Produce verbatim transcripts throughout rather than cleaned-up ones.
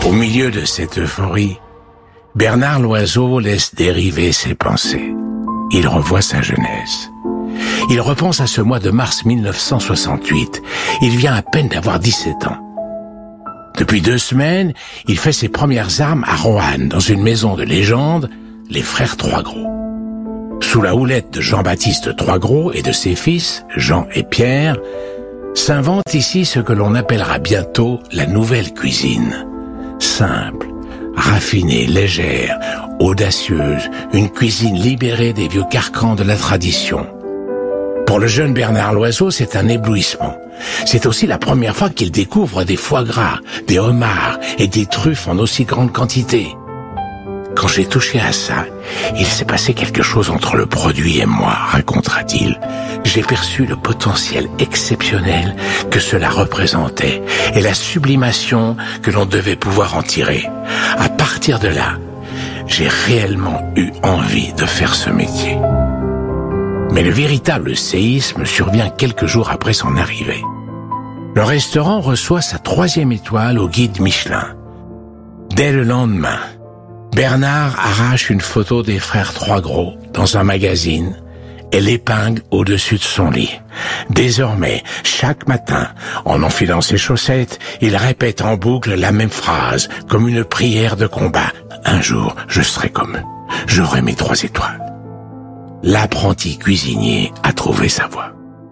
Au milieu de cette euphorie, Bernard Loiseau laisse dériver ses pensées. Il revoit sa jeunesse. Il repense à ce mois de mars mille neuf cent soixante-huit. Il vient à peine d'avoir dix-sept ans. Depuis deux semaines, il fait ses premières armes à Roanne, dans une maison de légende, les frères Trois-Gros. Sous la houlette de Jean-Baptiste Trois-Gros et de ses fils, Jean et Pierre, s'invente ici ce que l'on appellera bientôt la nouvelle cuisine. Simple, raffinée, légère, audacieuse, une cuisine libérée des vieux carcans de la tradition. Pour le jeune Bernard Loiseau, c'est un éblouissement. C'est aussi la première fois qu'il découvre des foie gras, des homards et des truffes en aussi grande quantité. Quand j'ai touché à ça, il s'est passé quelque chose entre le produit et moi, racontera-t-il. J'ai perçu le potentiel exceptionnel que cela représentait et la sublimation que l'on devait pouvoir en tirer. À partir de là, j'ai réellement eu envie de faire ce métier. Mais le véritable séisme survient quelques jours après son arrivée. Le restaurant reçoit sa troisième étoile au guide Michelin. Dès le lendemain, Bernard arrache une photo des frères Trois-Gros dans un magazine et l'épingle au-dessus de son lit. Désormais, chaque matin, en enfilant ses chaussettes, il répète en boucle la même phrase, comme une prière de combat. Un jour, je serai comme eux. J'aurai mes trois étoiles. L'apprenti cuisinier a trouvé sa voie.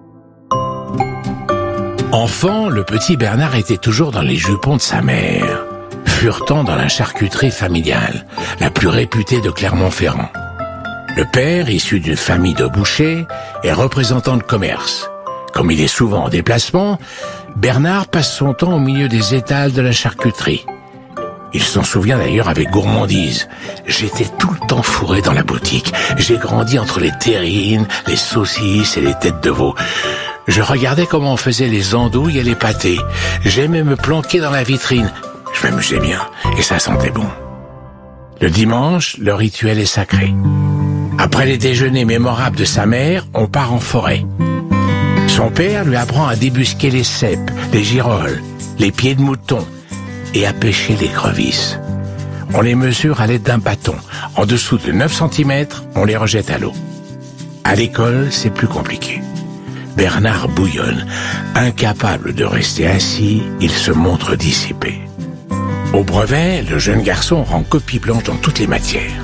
Enfant, le petit Bernard était toujours dans les jupons de sa mère, furetant dans la charcuterie familiale, la plus réputée de Clermont-Ferrand. Le père, issu d'une famille de bouchers, est représentant de commerce. Comme il est souvent en déplacement, Bernard passe son temps au milieu des étals de la charcuterie. Il s'en souvient d'ailleurs avec gourmandise. J'étais tout le temps fourré dans la boutique. J'ai grandi entre les terrines, les saucisses et les têtes de veau. Je regardais comment on faisait les andouilles et les pâtés. J'aimais me planquer dans la vitrine. Je m'amusais bien et ça sentait bon. Le dimanche, le rituel est sacré. Après les déjeuners mémorables de sa mère, on part en forêt. Son père lui apprend à débusquer les cèpes, les girolles, les pieds de mouton et à pêcher les crevisses. On les mesure à l'aide d'un bâton. En dessous de neuf centimètres, on les rejette à l'eau. À l'école, c'est plus compliqué. Bernard bouillonne. Incapable de rester assis, il se montre dissipé. Au brevet, le jeune garçon rend copie blanche dans toutes les matières.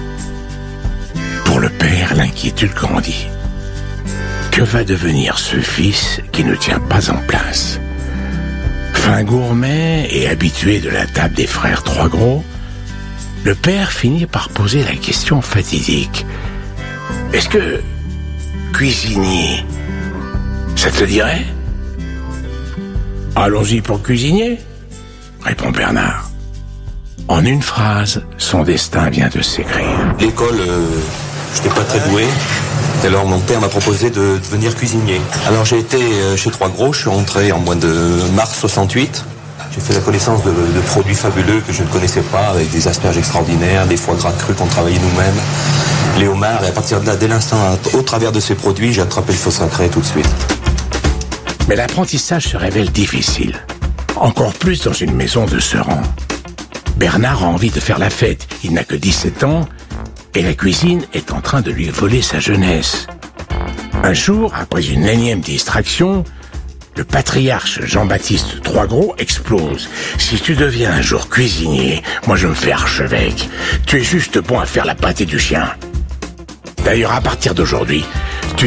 Pour le père, l'inquiétude grandit. Que va devenir ce fils qui ne tient pas en place ? Fin gourmet et habitué de la table des frères Trois-Gros, le père finit par poser la question fatidique. Est-ce que cuisinier, ça te dirait ? Allons-y pour cuisinier, répond Bernard. En une phrase, son destin vient de s'écrire. L'école, euh, je n'étais pas très doué. Alors mon père m'a proposé de devenir cuisinier. Alors j'ai été chez Trois-Gros, je suis rentré en mois de mars soixante-huit. J'ai fait la connaissance de, de produits fabuleux que je ne connaissais pas, avec des asperges extraordinaires, des foie gras crus qu'on travaillait nous-mêmes, les homards. Et à partir de là, dès l'instant, au travers de ces produits, j'ai attrapé le feu sacré tout de suite. Mais l'apprentissage se révèle difficile. Encore plus dans une maison de ce rang. Bernard a envie de faire la fête. Il n'a que dix-sept ans. Et la cuisine est en train de lui voler sa jeunesse. Un jour, après une énième distraction, le patriarche Jean-Baptiste Trois-Gros explose. Si tu deviens un jour cuisinier, moi je me fais archevêque. Tu es juste bon à faire la pâtée du chien. D'ailleurs, à partir d'aujourd'hui,